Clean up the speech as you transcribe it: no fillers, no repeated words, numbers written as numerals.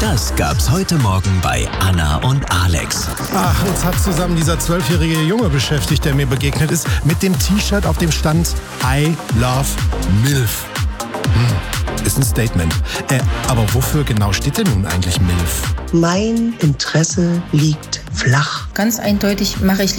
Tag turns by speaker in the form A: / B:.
A: Das gab's heute Morgen bei Anna und Alex.
B: Ach, uns hat zusammen dieser 12-jährige Junge beschäftigt, der mir begegnet ist, mit dem T-Shirt, auf dem stand I love MILF. Ist ein Statement. Aber wofür genau steht denn nun eigentlich MILF?
C: Mein Interesse liegt flach.
D: Ganz eindeutig mache ich